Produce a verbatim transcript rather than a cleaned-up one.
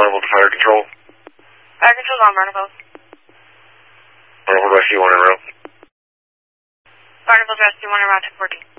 Barneville to fire control. Fire control's on Barneville. Barneville Rescue one en route. Barneville Rescue one en route to fourteen.